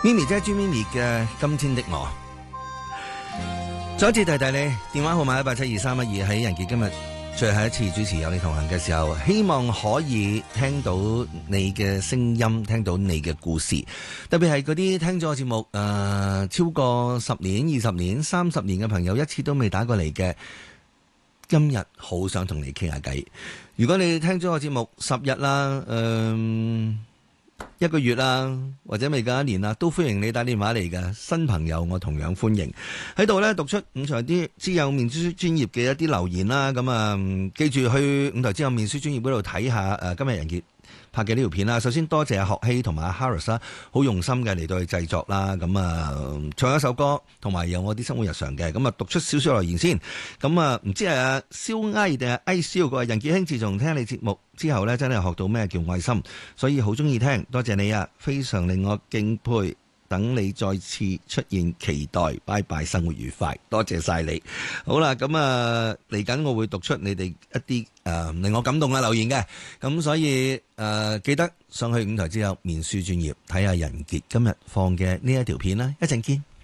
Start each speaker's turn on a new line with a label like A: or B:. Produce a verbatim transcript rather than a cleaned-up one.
A: 咪咪姐朱咪咪嘅今天的我，再一次提提你電話號碼一八七二三一二，喺人傑今日最後一次主持有你同行嘅時候，希望可以聽到你嘅聲音，聽到你嘅故事，特別係嗰啲聽咗我節目誒、呃、超過十年、二十年、三十年嘅朋友，一次都未打過嚟嘅，今日好想同你傾下偈。如果你聽咗我節目十日啦，誒、呃。一個月啦，或者未夠一年啦，都歡迎你打電話嚟㗎。新朋友我同樣歡迎喺度呢，讀出五台啲之友面書專頁嘅一啲留言啦。咁啊，記住去五台之友面書專頁嗰度睇下誒，今日人傑拍嘅呢條片啦。首先多謝阿學希同埋阿 Harris 啦，好用心嘅嚟到去製作啦。咁啊，唱一首歌，同埋有我啲生活日常嘅。咁啊，讀出少少留言先。咁啊，唔知係阿燒埃定係哀燒嘅人傑兄，自從聽你節目之後呢，真係學到咩叫愛心，所以好中意聽。多謝你啊，非常令我敬佩。等你再次出現，期待，拜拜，生活愉快，多謝晒你。好啦，咁啊嚟緊我會讀出你哋一啲誒、呃、令我感動嘅留言嘅，咁所以誒、呃、記得上去五台之友面書專頁睇下人傑今日放嘅呢一條片啦，一陣見。